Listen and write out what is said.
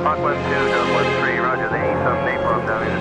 Mach 1-2, Delta 1-3, roger, the Ace on napalm down in